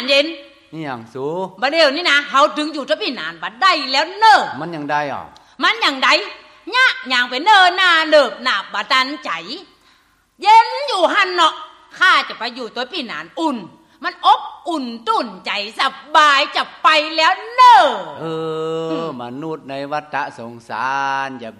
านเย็นนี่อย่างสูบัดเดี๋ยวนี้นะเฮาถึงอยู่จะพี่นานบัดได้แล้วเนอมันยังได้อ่ะมันอย่างใดยะอย่างเป็นเนินหน้าเนิบหน้าบาตันใจเย็นอยู่หันเนาะข้าจะไปอยู่ตัวพี่นานอุ่นมันอบอุ่นตุ่นใจสบายจะไปแล้วเนอมนุษย์ในวัฏสงสารอย่า